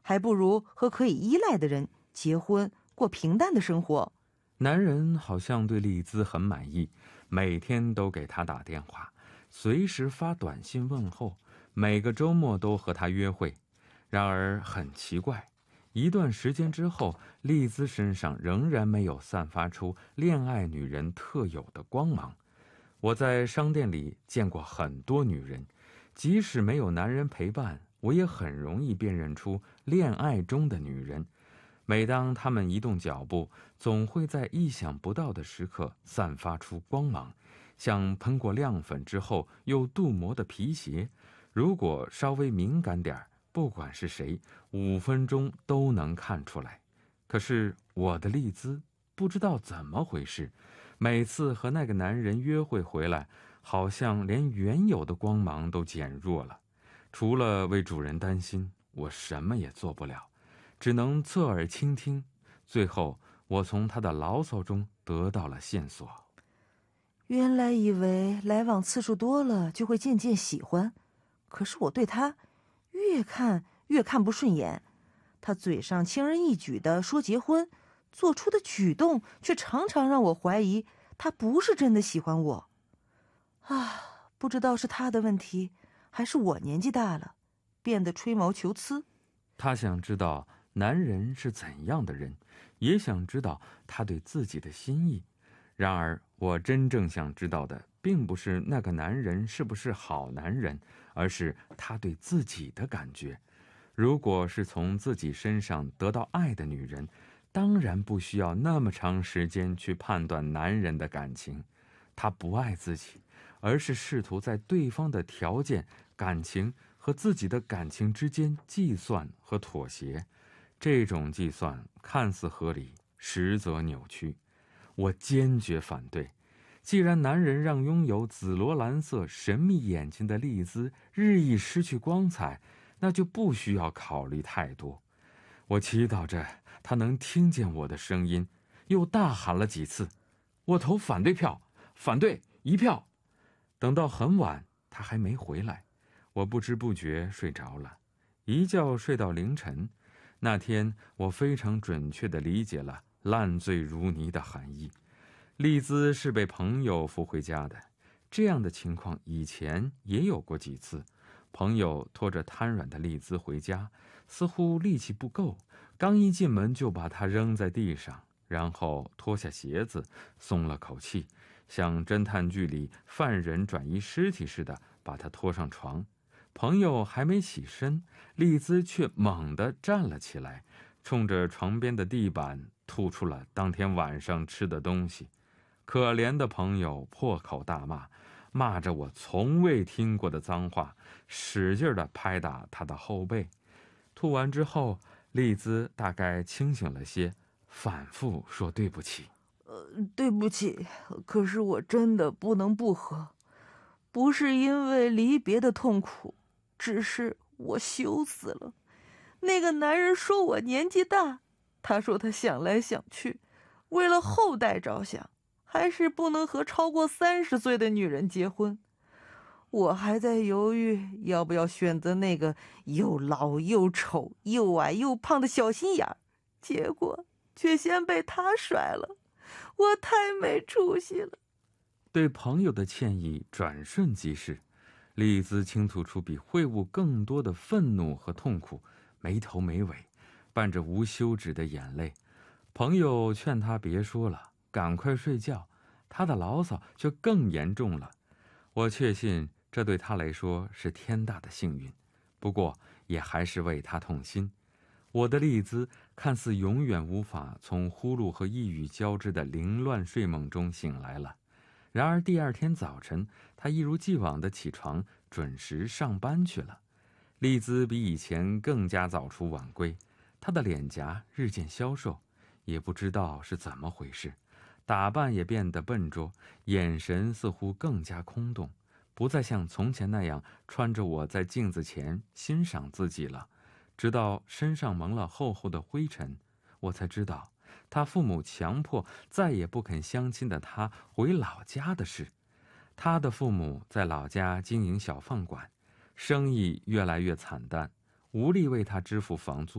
还不如和可以依赖的人结婚，过平淡的生活。 男人好像对丽兹很满意，每天都给她打电话，随时发短信问候，每个周末都和她约会。然而很奇怪，一段时间之后，丽兹身上仍然没有散发出恋爱女人特有的光芒。我在商店里见过很多女人，即使没有男人陪伴，我也很容易辨认出恋爱中的女人。每当她们移动脚步，总会在意想不到的时刻散发出光芒，像喷过亮粉之后又镀膜的皮鞋。如果稍微敏感点，不管是谁，5分钟都能看出来。可是我的丽兹不知道怎么回事，每次和那个男人约会回来，好像连原有的光芒都减弱了。除了为主人担心，我什么也做不了，只能侧耳倾听。最后我从他的牢骚中得到了线索。 原来以为来往次数多了就会渐渐喜欢，可是我对他越看不顺眼。他嘴上轻而易举地说结婚，做出的举动却常常让我怀疑他不是真的喜欢我。不知道是他的问题，还是我年纪大了，变得吹毛求疵。 他想知道男人是怎样的人，也想知道他对自己的心意。然而我真正想知道的并不是那个男人是不是好男人，而是他对自己的感觉。如果是从自己身上得到爱的女人，当然不需要那么长时间去判断男人的感情。她不爱自己，而是试图在对方的条件、感情和自己的感情之间计算和妥协。这种计算看似合理，实则扭曲。我坚决反对。既然男人让拥有紫罗兰色神秘眼睛的丽兹日益失去光彩，那就不需要考虑太多。我祈祷着他能听见我的声音，又大喊了几次：我投反对票，反对1票。等到很晚，他还没回来，我不知不觉睡着了，一觉睡到凌晨。那天我非常准确地理解了烂醉如泥的含义。丽兹是被朋友扶回家的，这样的情况以前也有过几次。朋友拖着瘫软的丽兹回家，似乎力气不够，刚一进门就把她扔在地上，然后脱下鞋子，松了口气，像侦探剧里犯人转移尸体似的把她拖上床。朋友还没起身，丽兹却猛地站了起来，冲着床边的地板吐出了当天晚上吃的东西。可怜的朋友破口大骂，骂着我从未听过的脏话，使劲地拍打他的后背。吐完之后，丽兹大概清醒了些，反复说对不起。 对不起，可是我真的不能不喝，不是因为离别的痛苦，只是我羞死了。那个男人说我年纪大，他说他想来想去，为了后代着想，还是不能和超过30岁的女人结婚。我还在犹豫要不要选择那个又老又丑又矮又胖的小心眼儿，结果却先被他甩了。我太没出息了。 对朋友的歉意转瞬即逝，丽兹倾吐出比秽物更多的愤怒和痛苦，没头没尾，伴着无休止的眼泪。朋友劝他别说了，赶快睡觉，他的牢骚却更严重了。我确信这对他来说是天大的幸运，不过也还是为他痛心。我的丽兹看似永远无法从呼噜和呓语交织的凌乱睡梦中醒来了。然而第二天早晨，她一如既往地起床，准时上班去了。丽兹比以前更加早出晚归，她的脸颊日渐消瘦，也不知道是怎么回事，打扮也变得笨拙，眼神似乎更加空洞，不再像从前那样穿着我在镜子前欣赏自己了。直到身上蒙了厚厚的灰尘，我才知道他父母强迫再也不肯相亲的他回老家的事。他的父母在老家经营小饭馆，生意越来越惨淡，无力为他支付房租。